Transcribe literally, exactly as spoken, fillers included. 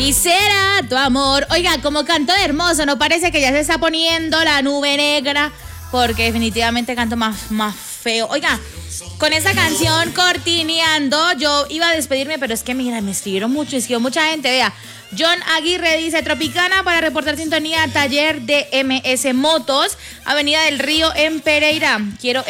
Y será tu amor. Oiga, como canto de hermoso, ¿no parece que ya se está poniendo la nube negra? Porque definitivamente canto más, más feo. Oiga, con esa canción cortineando, yo iba a despedirme, pero es que mira, me escribieron mucho, escribió mucha gente, vea. John Aguirre dice, Tropicana para reportar sintonía, taller de M S Motos, Avenida del Río en Pereira. Quiero